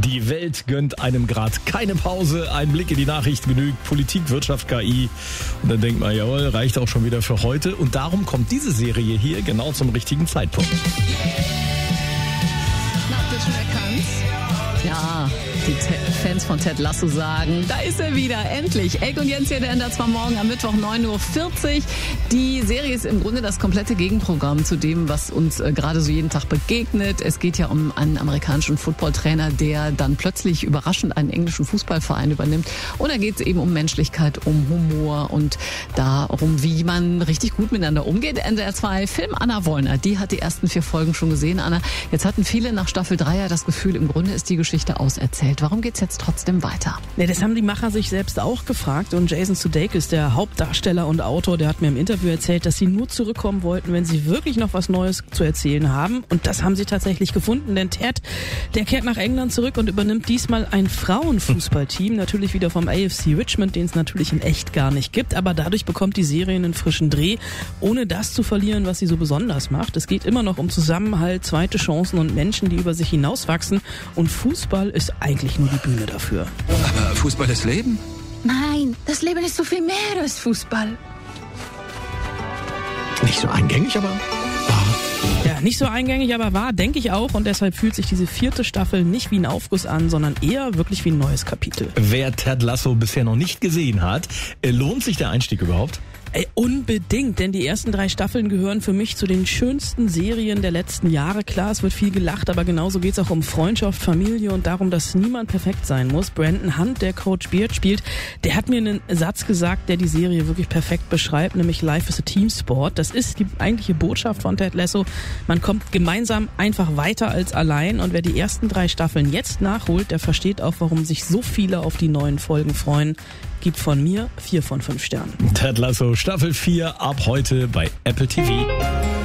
Die Welt gönnt einem gerade keine Pause. Ein Blick in die Nachrichten genügt. Politik, Wirtschaft, KI. Und dann denkt man, jawohl, reicht auch schon wieder für heute. Und darum kommt diese Serie hier genau zum richtigen Zeitpunkt. Habt ihr schon erkannt? Ja, die Fans von Ted Lasso sagen, da ist er wieder, endlich. Elke und Jens hier, der ändert zwar morgen am Mittwoch 9.40 Uhr. Die Serie ist im Grunde das komplette Gegenprogramm zu dem, was uns gerade so jeden Tag begegnet. Es geht ja um einen amerikanischen Footballtrainer, der dann plötzlich überraschend einen englischen Fußballverein übernimmt. Und da geht es eben um Menschlichkeit, um Humor und darum, wie man richtig gut miteinander umgeht. NDR 2 Film Anna Wollner, die hat die ersten 4 Folgen schon gesehen, Anna. Jetzt hatten viele nach Staffel 3 ja das Gefühl, im Grunde ist die Geschichte auserzählt. Warum geht's jetzt trotzdem weiter? Ja, das haben die Macher sich selbst auch gefragt. Und Jason Sudeikis, der Hauptdarsteller und Autor, der hat mir im Interview erzählt, dass sie nur zurückkommen wollten, wenn sie wirklich noch was Neues zu erzählen haben. Und das haben sie tatsächlich gefunden, denn Ted, der kehrt nach England zurück und übernimmt diesmal ein Frauenfußballteam. Natürlich wieder vom AFC Richmond, den es natürlich in echt gar nicht gibt. Aber dadurch bekommt die Serie einen frischen Dreh, ohne das zu verlieren, was sie so besonders macht. Es geht immer noch um Zusammenhalt, zweite Chancen und Menschen, die über sich hinauswachsen. Und Fußball ist eigentlich nur die Bühne dafür. Aber Fußball ist Leben? Nein, das Leben ist so viel mehr als Fußball. Nicht so eingängig, aber wahr. Ja, nicht so eingängig, aber wahr, denke ich auch. Und deshalb fühlt sich diese 4. Staffel nicht wie ein Aufguss an, sondern eher wirklich wie ein neues Kapitel. Wer Ted Lasso bisher noch nicht gesehen hat, lohnt sich der Einstieg überhaupt? Ey, unbedingt, denn die ersten 3 Staffeln gehören für mich zu den schönsten Serien der letzten Jahre. Klar, es wird viel gelacht, aber genauso geht's auch um Freundschaft, Familie und darum, dass niemand perfekt sein muss. Brandon Hunt, der Coach Beard spielt, der hat mir einen Satz gesagt, der die Serie wirklich perfekt beschreibt, nämlich Life is a Teamsport. Das ist die eigentliche Botschaft von Ted Lasso. Man kommt gemeinsam einfach weiter als allein und wer die ersten 3 Staffeln jetzt nachholt, der versteht auch, warum sich so viele auf die neuen Folgen freuen. Gibt von mir 4 von 5 Sternen. Ted Lasso Staffel 4 ab heute bei Apple TV.